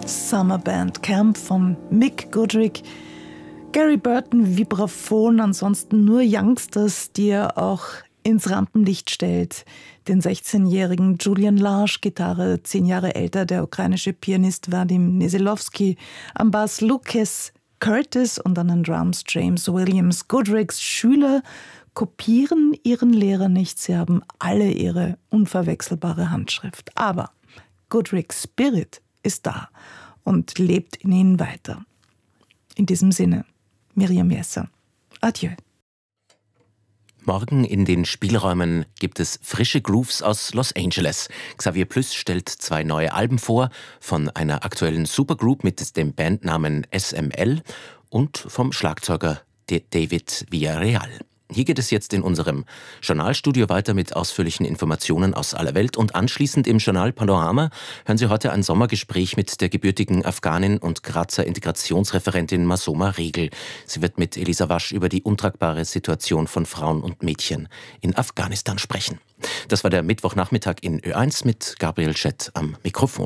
Summer Band Camp von Mick Goodrick. Gary Burton Vibraphon, ansonsten nur Youngsters, die er auch ins Rampenlicht stellt. Den 16-jährigen Julian Larsch, Gitarre, 10 Jahre älter, der ukrainische Pianist Vadim Nesilowski, am Bass Lucas Curtis und an den Drums James Williams. Goodricks Schüler kopieren ihren Lehrer nicht, sie haben alle ihre unverwechselbare Handschrift. Aber Goodricks Spirit ist da und lebt in ihnen weiter. In diesem Sinne, Miriam Jesser. Adieu. Morgen in den Spielräumen gibt es frische Grooves aus Los Angeles. Xavier Plüss stellt 2 neue Alben vor, von einer aktuellen Supergroup mit dem Bandnamen SML und vom Schlagzeuger David Villarreal. Hier geht es jetzt in unserem Journalstudio weiter mit ausführlichen Informationen aus aller Welt und anschließend im Journal Panorama hören Sie heute ein Sommergespräch mit der gebürtigen Afghanin und Grazer Integrationsreferentin Masoma Regel. Sie wird mit Elisa Wasch über die untragbare Situation von Frauen und Mädchen in Afghanistan sprechen. Das war der Mittwochnachmittag in Ö1 mit Gabriel Schett am Mikrofon.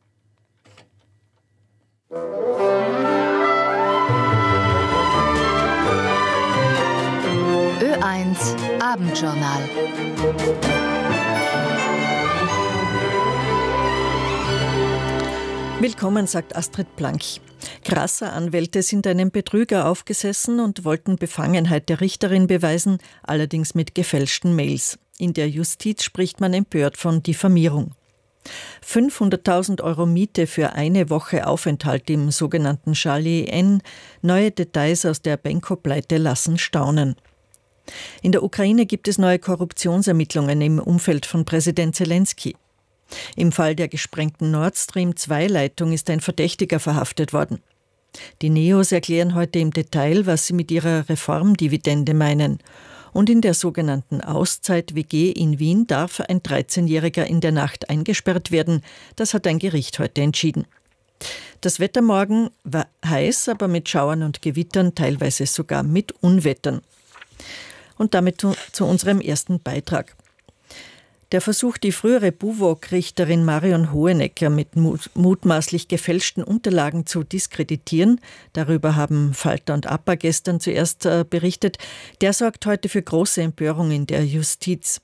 Ö1 Abendjournal. Willkommen, sagt Astrid Blank. Grazer Anwälte sind einem Betrüger aufgesessen und wollten Befangenheit der Richterin beweisen, allerdings mit gefälschten Mails. In der Justiz spricht man empört von Diffamierung. 500.000 Euro Miete für eine Woche Aufenthalt im sogenannten Charlie N. Neue Details aus der Benko-Pleite lassen staunen. In der Ukraine gibt es neue Korruptionsermittlungen im Umfeld von Präsident Zelensky. Im Fall der gesprengten Nord Stream 2-Leitung ist ein Verdächtiger verhaftet worden. Die Neos erklären heute im Detail, was sie mit ihrer Reformdividende meinen. Und in der sogenannten Auszeit-WG in Wien darf ein 13-Jähriger in der Nacht eingesperrt werden. Das hat ein Gericht heute entschieden. Das Wetter morgen war heiß, aber mit Schauern und Gewittern, teilweise sogar mit Unwettern. Und damit zu unserem ersten Beitrag. Der Versuch, die frühere Buwog-Richterin Marion Hohenecker mit mutmaßlich gefälschten Unterlagen zu diskreditieren, darüber haben Falter und APA gestern zuerst berichtet, der sorgt heute für große Empörung in der Justiz.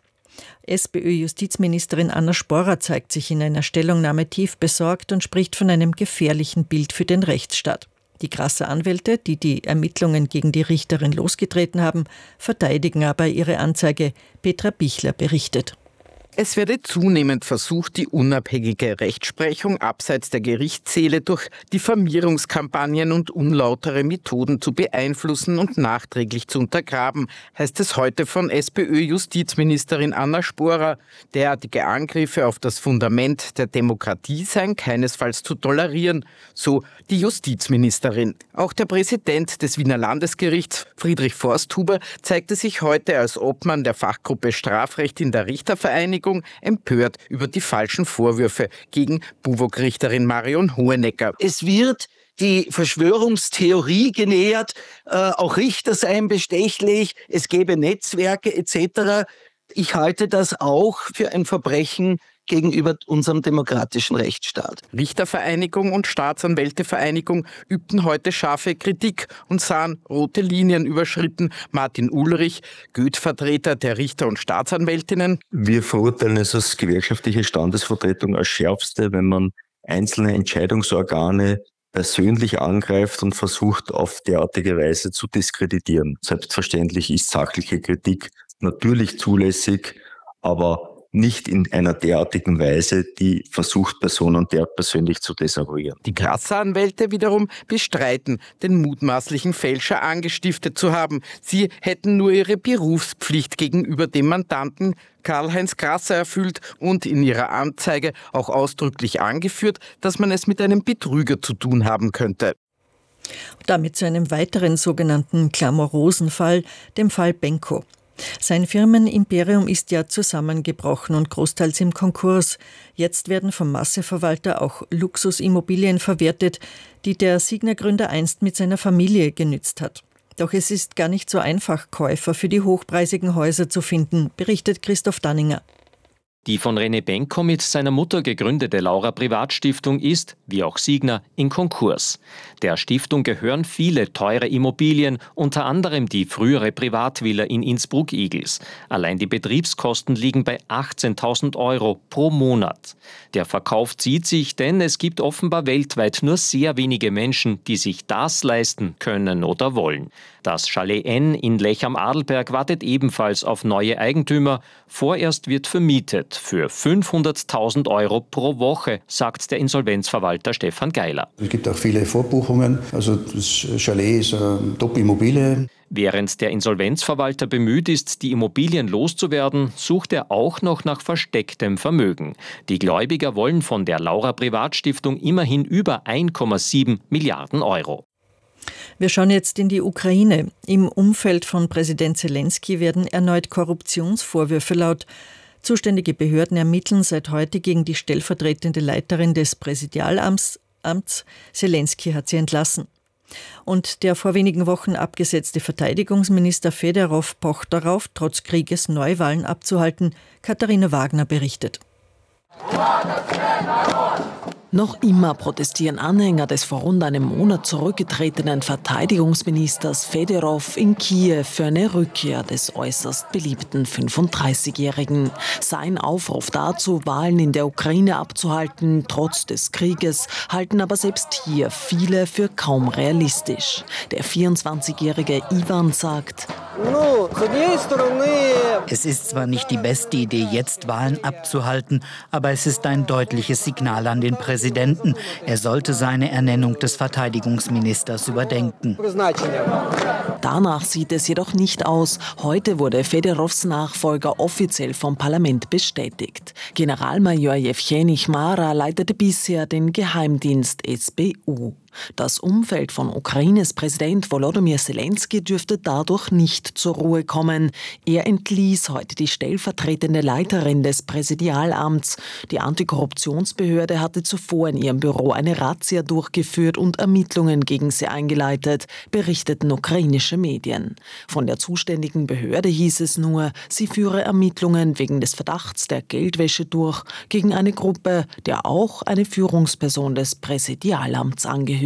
SPÖ-Justizministerin Anna Sporrer zeigt sich in einer Stellungnahme tief besorgt und spricht von einem gefährlichen Bild für den Rechtsstaat. Die Grazer Anwälte, die die Ermittlungen gegen die Richterin losgetreten haben, verteidigen aber ihre Anzeige. Petra Bichler berichtet. Es werde zunehmend versucht, die unabhängige Rechtsprechung abseits der Gerichtssäle durch Diffamierungskampagnen und unlautere Methoden zu beeinflussen und nachträglich zu untergraben, heißt es heute von SPÖ-Justizministerin Anna Sporrer. Derartige Angriffe auf das Fundament der Demokratie seien keinesfalls zu tolerieren, so die Justizministerin. Auch der Präsident des Wiener Landesgerichts, Friedrich Forsthuber, zeigte sich heute als Obmann der Fachgruppe Strafrecht in der Richtervereinigung empört über die falschen Vorwürfe gegen Buwog-Richterin Marion Hohenecker. Es wird die Verschwörungstheorie genähert, auch Richter seien bestechlich, es gäbe Netzwerke etc. Ich halte das auch für ein Verbrechen gegenüber unserem demokratischen Rechtsstaat. Richtervereinigung und Staatsanwältevereinigung übten heute scharfe Kritik und sahen rote Linien überschritten. Martin Ulrich, Goethe-Vertreter der Richter und Staatsanwältinnen. Wir verurteilen es als gewerkschaftliche Standesvertretung als Schärfste, wenn man einzelne Entscheidungsorgane persönlich angreift und versucht, auf derartige Weise zu diskreditieren. Selbstverständlich ist sachliche Kritik natürlich zulässig, aber nicht in einer derartigen Weise, die versucht, Personen derart persönlich zu desavouieren. Die Grazer Anwälte wiederum bestreiten, den mutmaßlichen Fälscher angestiftet zu haben. Sie hätten nur ihre Berufspflicht gegenüber dem Mandanten Karl-Heinz Grazer erfüllt und in ihrer Anzeige auch ausdrücklich angeführt, dass man es mit einem Betrüger zu tun haben könnte. Damit zu einem weiteren sogenannten glamourösen Fall, dem Fall Benko. Sein Firmenimperium ist ja zusammengebrochen und großteils im Konkurs. Jetzt werden vom Masseverwalter auch Luxusimmobilien verwertet, die der Signa-Gründer einst mit seiner Familie genützt hat. Doch es ist gar nicht so einfach, Käufer für die hochpreisigen Häuser zu finden, berichtet Christoph Danninger. Die von René Benko mit seiner Mutter gegründete Laura Privatstiftung ist, wie auch Signa, in Konkurs. Der Stiftung gehören viele teure Immobilien, unter anderem die frühere Privatvilla in Innsbruck-Igls. Allein die Betriebskosten liegen bei 18.000 € pro Monat. Der Verkauf zieht sich, denn es gibt offenbar weltweit nur sehr wenige Menschen, die sich das leisten können oder wollen. Das Chalet N in Lech am Adelberg wartet ebenfalls auf neue Eigentümer. Vorerst wird vermietet für 500.000 € pro Woche, sagt der Insolvenzverwalter Stefan Geiler. Es gibt auch viele Vorbuchungen, also das Chalet ist eine Top-Immobilie. Während der Insolvenzverwalter bemüht ist, die Immobilien loszuwerden, sucht er auch noch nach verstecktem Vermögen. Die Gläubiger wollen von der Laura Privatstiftung immerhin über 1,7 Milliarden €. Wir schauen jetzt in die Ukraine. Im Umfeld von Präsident Zelensky werden erneut Korruptionsvorwürfe laut. Zuständige Behörden ermitteln seit heute gegen die stellvertretende Leiterin des Präsidialamts. Zelensky hat sie entlassen. Und der vor wenigen Wochen abgesetzte Verteidigungsminister Fedorov pocht darauf, trotz Krieges Neuwahlen abzuhalten. Katharina Wagner berichtet. Noch immer protestieren Anhänger des vor rund einem Monat zurückgetretenen Verteidigungsministers Fedorov in Kiew für eine Rückkehr des äußerst beliebten 35-Jährigen. Sein Aufruf dazu, Wahlen in der Ukraine abzuhalten, trotz des Krieges, halten aber selbst hier viele für kaum realistisch. Der 24-jährige Ivan sagt: Es ist zwar nicht die beste Idee, jetzt Wahlen abzuhalten, aber es ist ein deutliches Signal an den Präsidenten. Er sollte seine Ernennung des Verteidigungsministers überdenken. Danach sieht es jedoch nicht aus. Heute wurde Fedorovs Nachfolger offiziell vom Parlament bestätigt. Generalmajor Jewgeni Chmara leitete bisher den Geheimdienst SBU. Das Umfeld von Ukraines Präsident Volodymyr Zelensky dürfte dadurch nicht zur Ruhe kommen. Er entließ heute die stellvertretende Leiterin des Präsidialamts. Die Antikorruptionsbehörde hatte zuvor in ihrem Büro eine Razzia durchgeführt und Ermittlungen gegen sie eingeleitet, berichteten ukrainische Medien. Von der zuständigen Behörde hieß es nur, sie führe Ermittlungen wegen des Verdachts der Geldwäsche durch gegen eine Gruppe, der auch eine Führungsperson des Präsidialamts angehört.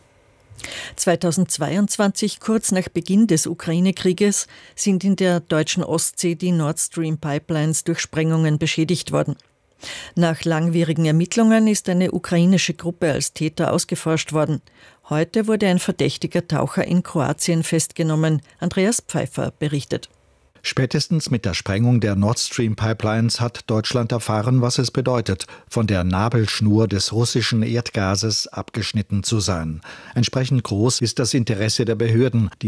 2022, kurz nach Beginn des Ukraine-Krieges, sind in der deutschen Ostsee die Nord Stream Pipelines durch Sprengungen beschädigt worden. Nach langwierigen Ermittlungen ist eine ukrainische Gruppe als Täter ausgeforscht worden. Heute wurde ein verdächtiger Taucher in Kroatien festgenommen. Andreas Pfeiffer berichtet. Spätestens mit der Sprengung der Nord Stream Pipelines hat Deutschland erfahren, was es bedeutet, von der Nabelschnur des russischen Erdgases abgeschnitten zu sein. Entsprechend groß ist das Interesse der Behörden,